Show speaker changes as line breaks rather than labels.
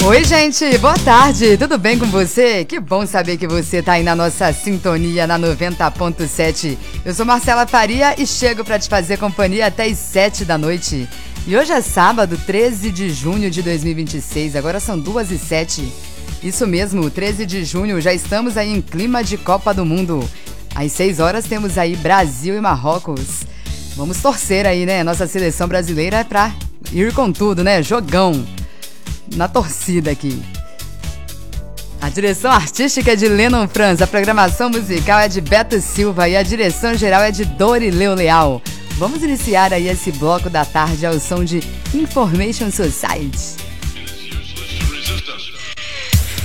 Oi, gente, boa tarde, tudo bem com você? Que bom saber que você tá aí na nossa sintonia na 90.7. Eu sou Marcela Faria e chego para te fazer companhia até as 7 da noite. E hoje é sábado, 13 de junho de 2026, agora são 2h07. Isso mesmo, 13 de junho, já estamos aí em clima de Copa do Mundo. Às 6 horas temos aí Brasil e Marrocos. Vamos torcer aí, né, nossa seleção brasileira pra ir com tudo, né, jogão. Na torcida aqui. A direção artística é de Lennon Franz, a programação musical é de Beto Silva e a direção geral é de Dorileu Leal. Vamos iniciar aí esse bloco da tarde ao som de Information Society.